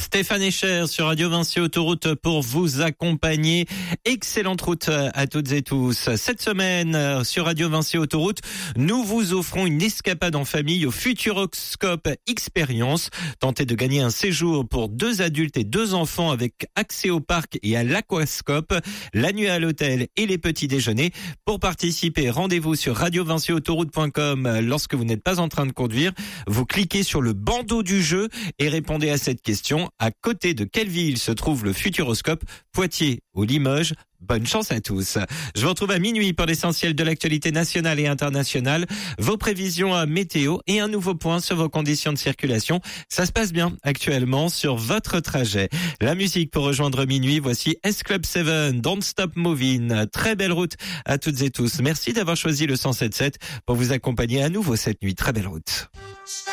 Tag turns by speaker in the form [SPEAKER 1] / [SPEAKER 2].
[SPEAKER 1] Stéphane Escher sur Radio Vinci Autoroute pour vous accompagner. Excellente route à toutes et tous. Cette semaine sur Radio Vinci Autoroute, nous vous offrons une escapade en famille au Futuroscope Experience. Tentez de gagner un séjour pour 2 adultes et 2 enfants avec accès au parc et à l'aquascope, la nuit à l'hôtel et les petits déjeuners. Pour participer, rendez-vous sur radiovinciautoroute.com lorsque vous n'êtes pas en train de conduire. Vous cliquez sur le bandeau du jeu et répondez à cette question. À côté de quelle ville se trouve le Futuroscope? Poitiers ou Limoges? Bonne chance à tous. Je vous retrouve à minuit pour l'essentiel de l'actualité nationale et internationale, vos prévisions météo et un nouveau point sur vos conditions de circulation. Ça se passe bien actuellement sur votre trajet. La musique pour rejoindre minuit, voici S-Club 7, Don't Stop Moving. Très belle route à toutes et tous. Merci d'avoir choisi le 107.7 pour vous accompagner à nouveau cette nuit. Très belle route.